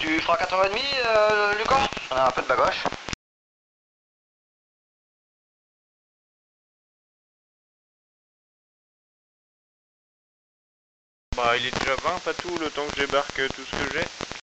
Tu feras 4h30, Lucas? On a un peu de bagage. Bah il est déjà 20, pas tout, le temps que j'ébarque tout ce que j'ai.